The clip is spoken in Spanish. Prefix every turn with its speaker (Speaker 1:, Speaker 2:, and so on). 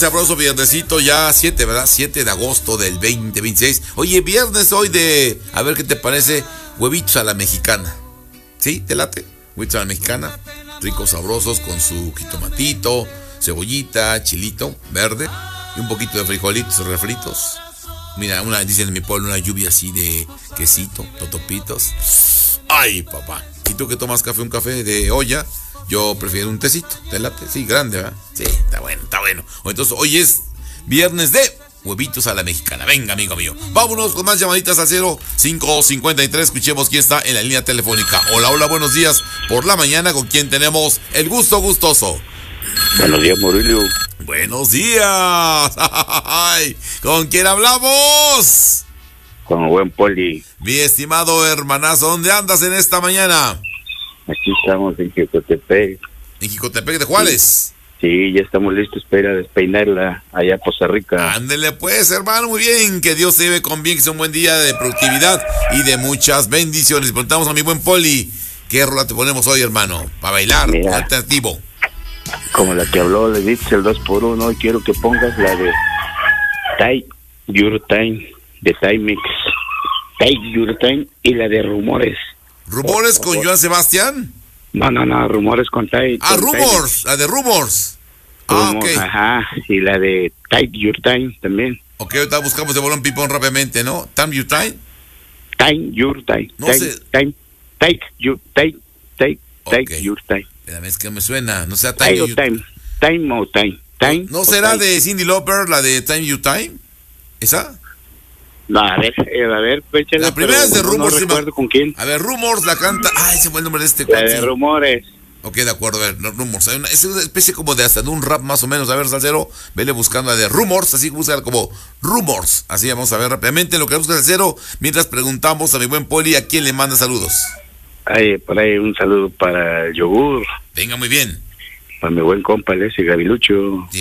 Speaker 1: Sabroso viernesito, ya 7, ¿verdad? 7 de agosto del 2026. Oye, viernes hoy de, a ver qué te parece, huevitos a la mexicana. ¿Sí? ¿Te late? Huevitos a la mexicana, ricos, sabrosos, con su jitomatito, cebollita, chilito verde y un poquito de frijolitos refritos. Mira, dicen en mi pueblo, una lluvia así de quesito, totopitos. ¡Ay, papá! ¿Y tú que tomas café? Un café de olla. Yo prefiero un tecito, ¿te late? Sí, grande, ¿verdad? Sí, está bueno, está bueno. Entonces, hoy es viernes de huevitos a la mexicana. Venga, amigo mío. Vámonos con más llamaditas al 0553. Escuchemos quién está en la línea telefónica. Hola, hola, buenos días. Por la mañana, ¿con quién tenemos el gusto gustoso?
Speaker 2: Buenos días, Murillo.
Speaker 1: Buenos días. ¿Con quién hablamos?
Speaker 2: Con el buen Poli.
Speaker 1: Mi estimado hermanazo, ¿dónde andas en esta mañana?
Speaker 2: Aquí estamos en Jicotepec.
Speaker 1: ¿En Jicotepec de Juárez?
Speaker 2: Sí, ya estamos listos para despeinarla allá a Poza Rica.
Speaker 1: Ándele pues, hermano, muy bien. Que Dios se lleve con bien, que sea un buen día de productividad y de muchas bendiciones. Preguntamos a mi buen Poli, ¿qué rola te ponemos hoy, hermano? Para bailar,
Speaker 2: mira,
Speaker 1: alternativo.
Speaker 2: Como la que habló, le dices el 2x1, hoy quiero que pongas la de Take Your Time, de Time Mix. Take Your Time y la de Rumores.
Speaker 1: ¿Rumores con Joan Sebastián?
Speaker 2: No, Rumores con Time.
Speaker 1: Rumors, la de Rumors. Ok.
Speaker 2: Ajá, y la de Take Your Time también.
Speaker 1: Ok, ahorita buscamos de bolón pipón rápidamente, ¿no? ¿Time Your Time?
Speaker 2: Take Your Time.
Speaker 1: No
Speaker 2: take,
Speaker 1: sé.
Speaker 2: Take Your Time. Take
Speaker 1: Okay.
Speaker 2: Your Time.
Speaker 1: Es que me suena, no sea Time You
Speaker 2: Time. Time o Time. Time.
Speaker 1: ¿No será de Cyndi Lauper la de Time You Time? ¿Esa?
Speaker 2: No, a ver, péchale.
Speaker 1: La primera es de Rumors.
Speaker 2: No recuerdo con quién.
Speaker 1: A ver, Rumors la canta. Ay, se fue el nombre de este
Speaker 2: La de Rumores.
Speaker 1: Ok, de acuerdo, a ver, Rumors. Es una especie como de hasta un rap más o menos. A ver, Salcero, vele buscando la de Rumors. Así busca como Rumors. Así vamos a ver rápidamente lo que busca Salcero. Mientras preguntamos a mi buen Poli a quién le manda saludos.
Speaker 2: Ay, por ahí un saludo para el yogur.
Speaker 1: Venga, muy bien.
Speaker 2: Para mi buen compa, ese Gabilucho.